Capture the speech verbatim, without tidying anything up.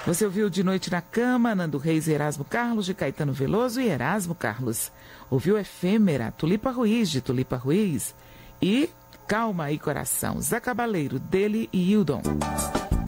Você ouviu De Noite na Cama, Nando Reis e Erasmo Carlos, de Caetano Veloso e Erasmo Carlos. Ouviu Efêmera, Tulipa Ruiz, de Tulipa Ruiz. E Calma aí Coração, Zé Cabaleiro, dele e Hildon.